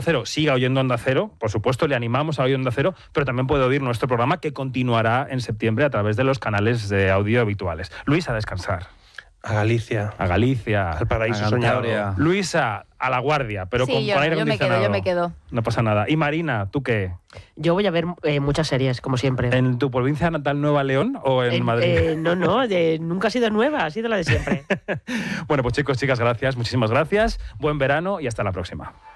Cero, siga oyendo Onda Cero. Por supuesto, le animamos a oír Onda Cero, pero también puede oír nuestro programa que continuará en septiembre a través de los canales de audio habituales. Luis, a descansar. A Galicia. A Galicia. Al paraíso soñado. Luisa, a La Guardia, pero sí, con aire acondicionado. Yo me quedo. No pasa nada. Y Marina, ¿tú qué? Yo voy a ver muchas series, como siempre. ¿En tu provincia natal, Nueva León, o en Madrid? No, nunca ha sido nueva, ha sido la de siempre. Bueno, pues chicos, chicas, gracias, muchísimas gracias. Buen verano y hasta la próxima.